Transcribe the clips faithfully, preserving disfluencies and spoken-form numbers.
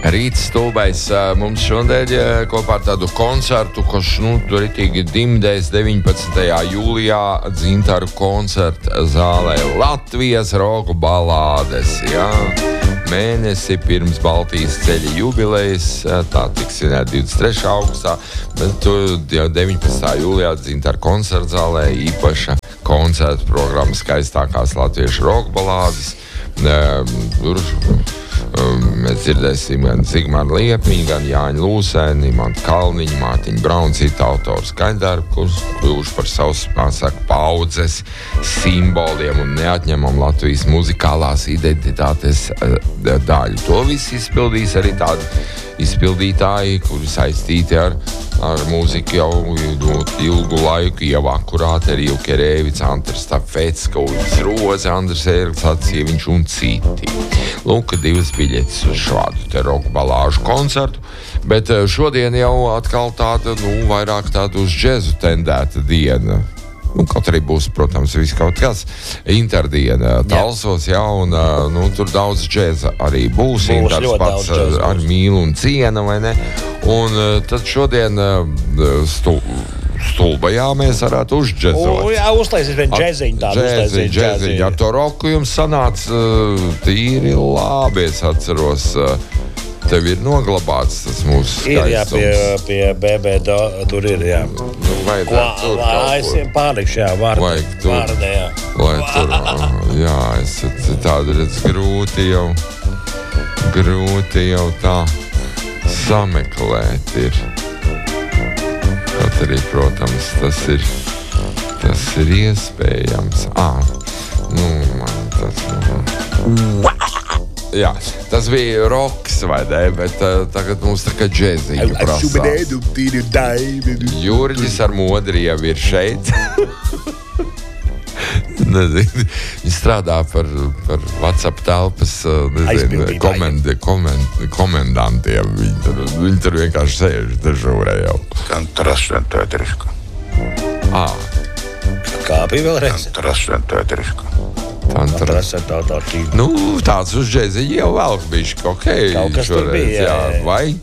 Rīts Stulbais mums šodien kopā ar tādu koncertu, kas nu, ritīgi dimdēs deviņpadsmitajā jūlijā Dzintaru koncerta zālē Latvijas roku balādes. Jā. Mēnesi pirms Baltijas ceļa jubilejas, tā tiks divdesmit trešā augustā, bet deviņpadsmitā jūlijā Dzintaru koncerta zālē īpaša koncerta programma skaistākās latviešu roku balādes. Tur mēs dzirdēsim gan Zigmāru Liepiņu, gan Jāņu Lūsēni, Imantu Kalniņu, Mārtiņu Braunu, citu autoru skaņdarbu, kurus kļuvuši par savus, saka, paudzes simboliem un neatņemam Latvijas muzikālās identitātes daļu. To viss izpildīs arī tādi izpildītāji, kuri saistīti ar, ar mūziku jau ļoti ilgu laiku, Ieva Akurāte, Rīva Kerēvica, Antars Stafets, Kaulis Roze, Andris Ērgls, Atsieviņš un citi. Lūk, divas biļetes uz šādu te roku balāžu koncertu, bet šodien jau atkal tāda, nu, vairāk tāda uz džezu tendēta diena. Nu, kaut arī būs, protams, viss kaut kas interdiena Talsos, jā, un nu, tur daudz džeza arī būs. Būs Intars pats ar mīlu un cienu, vai ne? Un tad šodien stu, Stulbajā mēs varētu uždžezot. U, jā, uztaisīt vien džeziņu tādu. Džeziņu, džeziņu. Ar to roku jums sanāca tīri labi, es atceros. Tev ir noglabāts tas mūsu skaistums. Ir, jā, pie, pie B B D, tur ir, jā. Nu, vajadzētu tur kaut ko. Es pārlikšu, jā, vārdu, vārdu, jā. Lai tur, jā, es tādu redz grūti jau, grūti jau tā sameklēt ir. Kaut arī, protams, tas ir, tas ir iespējams. Ā, nu, man tas, nu. Jā, tas bija roks, vai ne, bet uh, tagad mums tā kā džeziņu prasās. Jurģis ar modri jau ir šeit. Nezinu, viņš strādā par, par WhatsApp telpas nezinu, komend, komend, komendantiem. Viņi tur, viņi tur vienkārši sēž dežūrē jau. Kontrastētriska. Ā. Kā bija vēlreiz? Kontrastētriska. Tā, tā, nu, tāds uz džeziņu jau vēl bišķi, ok. Kaut kas tur bija, jā, jā. Vai?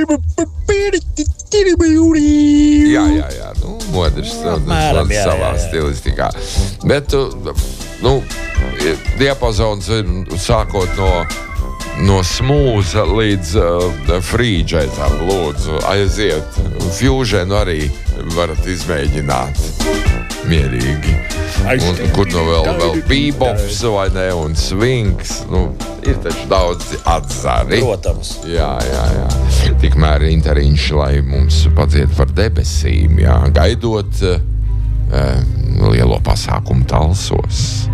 Jā, jā, jā, nu, modrs, apmēram, jā, savā jā, jā. stilistikā. Bet, nu, diapazons ir sākot no, no smūza līdz uh, free džezam, lūdzu, aiziet. Fusion arī varat izmēģināt mierīgi. Un, kur no vēl, vēl bebops vai ne, un swings, nu, ir taču daudz atzari. Protams. Jā, jā, jā. Tikmēr Intariņš, lai mums padzied par debesīm, jā, gaidot uh, lielo pasākumu Talsos.